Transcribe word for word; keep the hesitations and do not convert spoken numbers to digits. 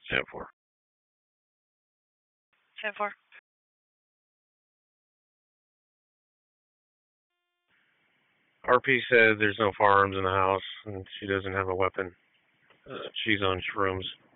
ten four. ten four. R P said there's no firearms in the house and she doesn't have a weapon. Uh, she's on shrooms.